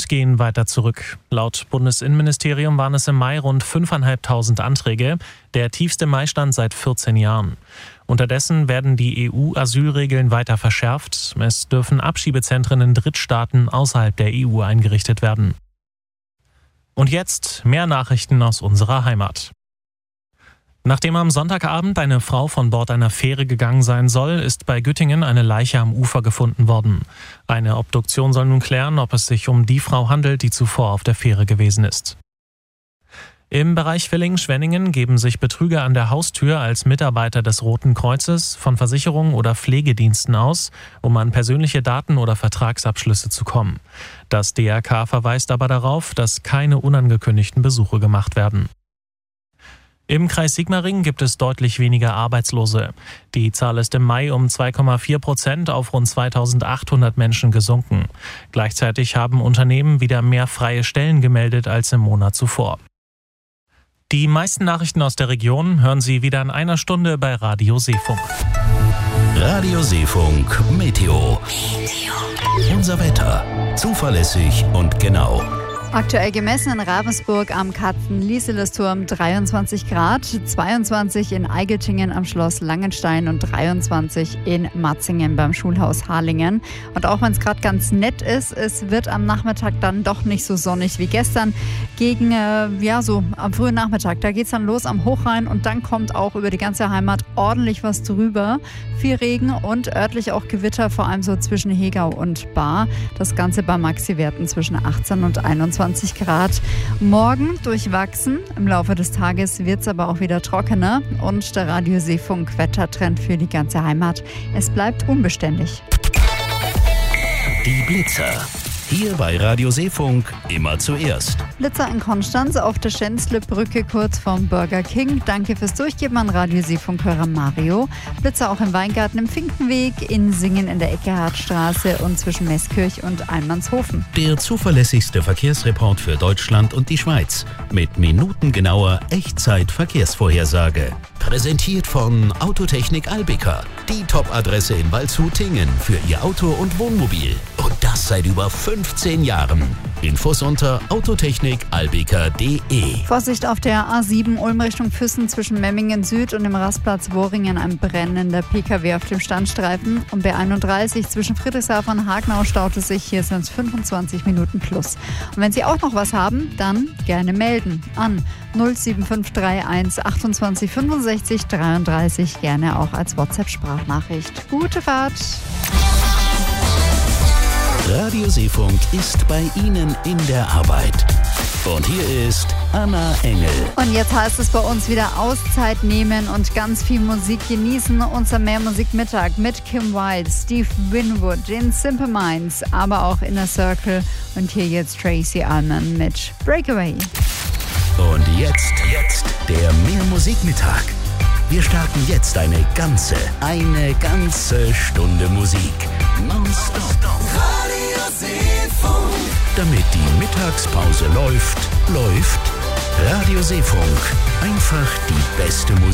und gehen weiter zurück. Laut Bundesinnenministerium waren es im Mai rund 5.500 Anträge, der tiefste Maistand seit 14 Jahren. Unterdessen werden die EU-Asylregeln weiter verschärft. Es dürfen Abschiebezentren in Drittstaaten außerhalb der EU eingerichtet werden. Und jetzt mehr Nachrichten aus unserer Heimat. Nachdem am Sonntagabend eine Frau von Bord einer Fähre gegangen sein soll, ist bei Güttingen eine Leiche am Ufer gefunden worden. Eine Obduktion soll nun klären, ob es sich um die Frau handelt, die zuvor auf der Fähre gewesen ist. Im Bereich Villingen-Schwenningen geben sich Betrüger an der Haustür als Mitarbeiter des Roten Kreuzes, von Versicherungen oder Pflegediensten aus, um an persönliche Daten oder Vertragsabschlüsse zu kommen. Das DRK verweist aber darauf, dass keine unangekündigten Besuche gemacht werden. Im Kreis Sigmaringen gibt es deutlich weniger Arbeitslose. Die Zahl ist im Mai um 2,4% auf rund 2.800 Menschen gesunken. Gleichzeitig haben Unternehmen wieder mehr freie Stellen gemeldet als im Monat zuvor. Die meisten Nachrichten aus der Region hören Sie wieder in einer Stunde bei Radio Seefunk. Radio Seefunk Meteo. Unser Wetter. Zuverlässig und genau. Aktuell gemessen in Ravensburg am Katzen-Lieseles-Turm 23 Grad, 22 in Eigeltingen am Schloss Langenstein und 23 in Matzingen beim Schulhaus Harlingen. Und auch wenn es gerade ganz nett ist, es wird am Nachmittag dann doch nicht so sonnig wie gestern. Gegen, so am frühen Nachmittag, da geht es dann los am Hochrhein und dann kommt auch über die ganze Heimat ordentlich was drüber. Viel Regen und örtlich auch Gewitter, vor allem so zwischen Hegau und Baar. Das Ganze bei Maxi-Werten zwischen 18 und 21 Grad. Morgen durchwachsen. Im Laufe des Tages wird es aber auch wieder trockener. Und der Radio Seefunk Wettertrend für die ganze Heimat. Es bleibt unbeständig. Die Blitzer. Hier bei Radio Seefunk immer zuerst. Blitzer in Konstanz auf der Schänzle-Brücke kurz vorm Burger King. Danke fürs Durchgeben an Radio Seefunk-Hörer Mario. Blitzer auch im Weingarten im Finkenweg, in Singen in der Eckehardstraße und zwischen Meßkirch und Almanshofen. Der zuverlässigste Verkehrsreport für Deutschland und die Schweiz. Mit minutengenauer Echtzeit-Verkehrsvorhersage. Präsentiert von Autotechnik Albika. Die Top-Adresse in Waldshut-Tingen für Ihr Auto und Wohnmobil. Und das seit über 15 Jahren. Infos unter autotechnikalbika.de. Vorsicht auf der A7 Ulm Richtung Füssen zwischen Memmingen Süd und dem Rastplatz Woringen, ein brennender PKW auf dem Standstreifen. Und B31 zwischen Friedrichshafen und Hagenau staut es sich. Hier sind es 25 Minuten plus. Und wenn Sie auch noch was haben, dann gerne melden an 07531 28 65 33, gerne auch als WhatsApp-Sprachnachricht. Gute Fahrt! Radio Seefunk ist bei Ihnen in der Arbeit. Und hier ist Anna Engel. Und jetzt heißt es bei uns wieder Auszeit nehmen und ganz viel Musik genießen. Unser Mehrmusikmittag mit Kim Wilde, Steve Winwood, den Simple Minds, aber auch Inner Circle. Und hier jetzt Tracy Allman mit Breakaway. Und jetzt der Mehrmusikmittag. Wir starten jetzt eine ganze Stunde Musik. Nonstop. Radio Seefunk. Damit die Mittagspause läuft Radio Seefunk. Einfach die beste Musik.